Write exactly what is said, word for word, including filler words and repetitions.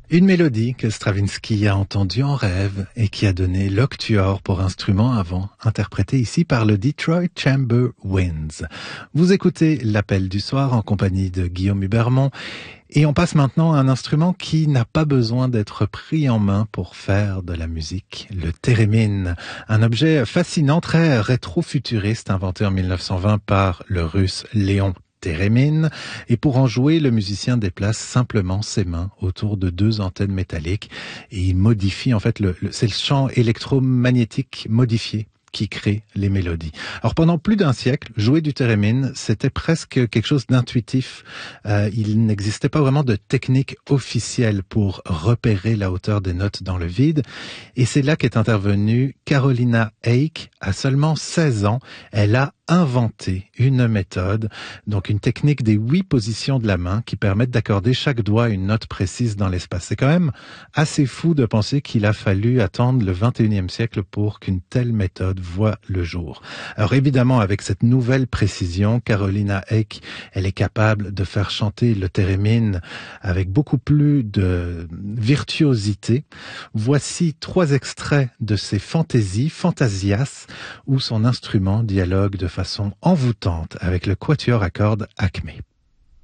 Une mélodie que Stravinsky a entendue en rêve et qui a donné l'octuor pour instrument avant, interprétée ici par le Detroit Chamber Winds. Vous écoutez l'Appel du soir en compagnie de Guillaume Hubermont et on passe maintenant à un instrument qui n'a pas besoin d'être pris en main pour faire de la musique, le thérémine, un objet fascinant, très rétro-futuriste inventé en mille neuf cent vingt par le russe Léon Térémine, et pour en jouer, le musicien déplace simplement ses mains autour de deux antennes métalliques et il modifie, en fait, le, le, c'est le champ électromagnétique modifié qui crée les mélodies. Alors pendant plus d'un siècle, jouer du thérémine, c'était presque quelque chose d'intuitif. Euh, il n'existait pas vraiment de technique officielle pour repérer la hauteur des notes dans le vide. Et c'est là qu'est intervenue Carolina Eyck. À seulement seize ans, elle a inventé une méthode, donc une technique des huit positions de la main qui permettent d'accorder chaque doigt une note précise dans l'espace. C'est quand même assez fou de penser qu'il a fallu attendre le vingt et unième siècle pour qu'une telle méthode voit le jour. Alors évidemment, avec cette nouvelle précision, Carolina Eyck, elle est capable de faire chanter le thérémine avec beaucoup plus de virtuosité. Voici trois extraits de ses fantaisies, Fantasias, où son instrument dialogue de façon envoûtante avec le quatuor à cordes Acmé.